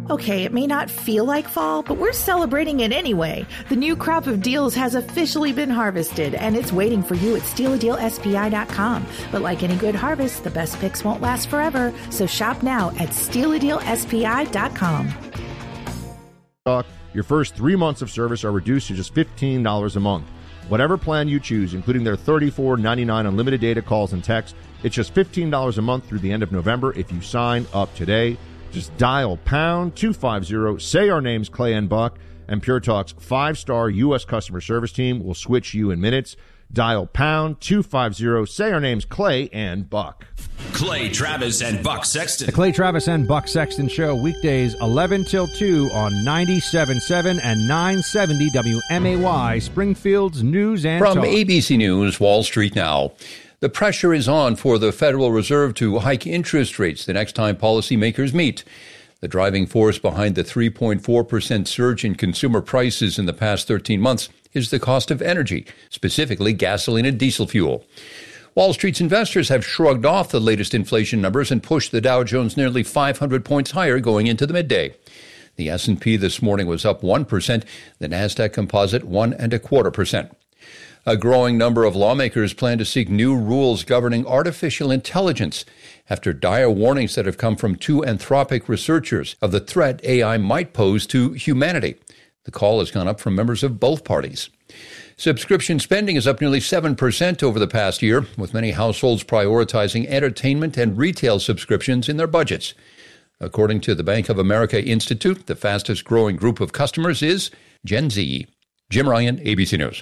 Okay, it may not feel like fall, but we're celebrating it anyway. The new crop of deals has officially been harvested, and it's waiting for you at stealadealspi.com. But like any good harvest, the best picks won't last forever, so shop now at stealadealspi.com. Your first 3 months of service are reduced to just $15 a month. Whatever plan you choose, including their $34.99 unlimited data, calls, and text, it's just $15 a month through the end of November if you sign up today. Just dial pound 250, say our names, Clay and Buck, and Pure Talk's 5-star U.S. customer service team will switch you in minutes. Dial pound 250, say our names, Clay and Buck. Clay Travis and Buck Sexton. The Clay Travis and Buck Sexton Show, weekdays 11 till 2 on 97.7 and 970 WMAY, Springfield's News and From Talk. ABC News, Wall Street Now. The pressure is on for the Federal Reserve to hike interest rates the next time policymakers meet. The driving force behind the 3.4% surge in consumer prices in the past 13 months is the cost of energy, specifically gasoline and diesel fuel. Wall Street's investors have shrugged off the latest inflation numbers and pushed the Dow Jones nearly 500 points higher going into the midday. The S&P this morning was up 1%, the Nasdaq Composite 1.25%. A growing number of lawmakers plan to seek new rules governing artificial intelligence after dire warnings that have come from two Anthropic researchers of the threat AI might pose to humanity. The call has gone up from members of both parties. Subscription spending is up nearly 7% over the past year, with many households prioritizing entertainment and retail subscriptions in their budgets. According to the Bank of America Institute, the fastest growing group of customers is Gen Z. Jim Ryan, ABC News.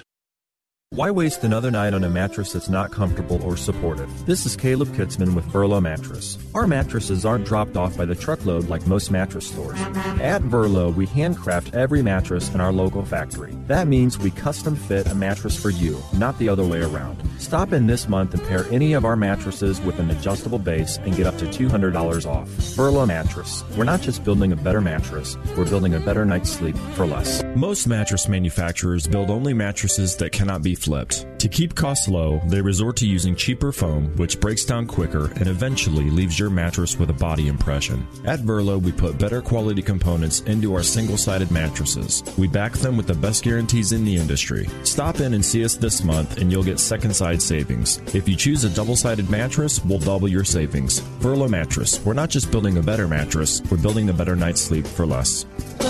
Why waste another night on a mattress that's not comfortable or supportive? This is Caleb Kitzman with Verlo Mattress. Our mattresses aren't dropped off by the truckload like most mattress stores. At Verlo, we handcraft every mattress in our local factory. That means we custom fit a mattress for you, not the other way around. Stop in this month and pair any of our mattresses with an adjustable base and get up to $200 off. Verlo Mattress. We're not just building a better mattress, we're building a better night's sleep for less. Most mattress manufacturers build only mattresses that cannot be flipped. To keep costs low, they resort to using cheaper foam, which breaks down quicker and eventually leaves your mattress with a body impression. At Verlo, we put better quality components into our single-sided mattresses. We back them with the best guarantees in the industry. Stop in and see us this month and you'll get second side savings. If you choose a double-sided mattress, we'll double your savings. Verlo Mattress. We're not just building a better mattress, we're building a better night's sleep for less.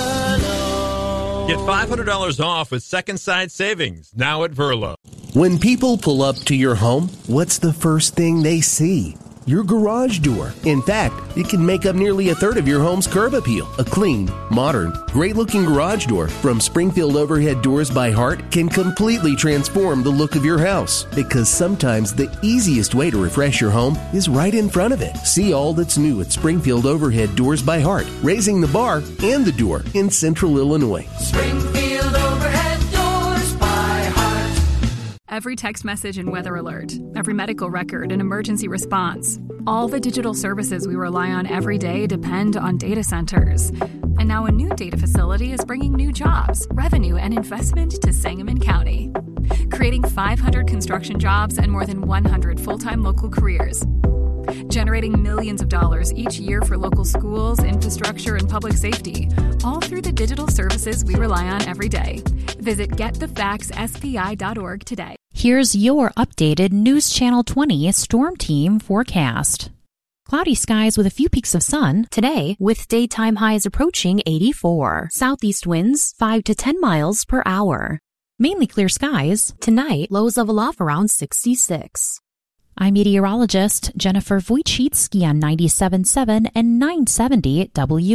Get $500 off with second side savings now at Verlo. When people pull up to your home, what's the first thing they see? Your garage door. In fact, it can make up nearly a third of your home's curb appeal. A clean, modern, great-looking garage door from Springfield Overhead Doors by Heart can completely transform the look of your house. Because sometimes the easiest way to refresh your home is right in front of it. See all that's new at Springfield Overhead Doors by Heart, raising the bar and the door in Central Illinois. Springfield Overhead Doors by Heart. Every text message and weather alert, every medical record and emergency response. All the digital services we rely on every day depend on data centers. And now a new data facility is bringing new jobs, revenue, and investment to Sangamon County, creating 500 construction jobs and more than 100 full-time local careers, generating millions of dollars each year for local schools, infrastructure, and public safety, all through the digital services we rely on every day. Visit getthefaxspi.org today. Here's your updated News Channel 20 Storm Team forecast. Cloudy skies with a few peaks of sun today, with daytime highs approaching 84. Southeast winds 5 to 10 miles per hour. Mainly clear skies tonight, lows level off around 66. I'm meteorologist Jennifer Wojcicki on 97.7 and 970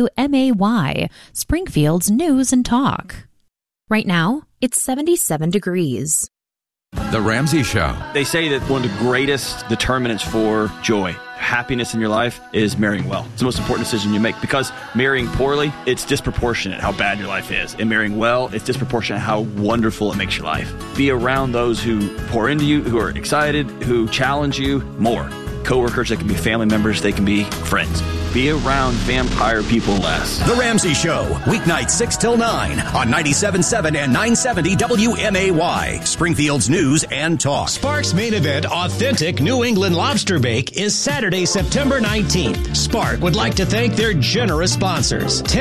WMAY, Springfield's News and Talk. Right now, it's 77 degrees. The Ramsey Show. They say that one of the greatest determinants for joy, happiness in your life, is marrying well. It's the most important decision you make, because marrying poorly, it's disproportionate how bad your life is. And marrying well, it's disproportionate how wonderful it makes your life. Be around those who pour into you, who are excited, who challenge you more. Coworkers, they can be family members, they can be friends. Be around vampire people less. The Ramsey Show, weeknights 6 till 9 on 97.7 and 970 WMAY, Springfield's News and Talk. Spark's main event, Authentic New England Lobster Bake, is Saturday, September 19th. Spark would like to thank their generous sponsors.